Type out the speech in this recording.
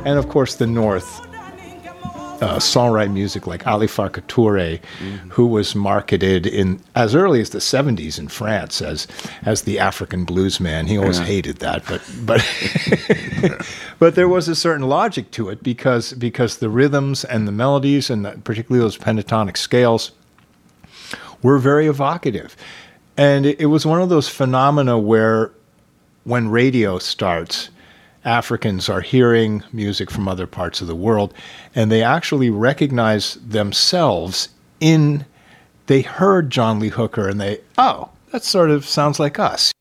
And of course, the North, songwrite music like Ali Farka Touré, who was marketed in as early as the 70s in France as the African blues man. He always hated that, but but there was a certain logic to it because the rhythms and the melodies, and particularly those pentatonic scales, were very evocative. And it was one of those phenomena where when radio starts, Africans are hearing music from other parts of the world, and they actually recognize themselves they heard John Lee Hooker, and that sort of sounds like us.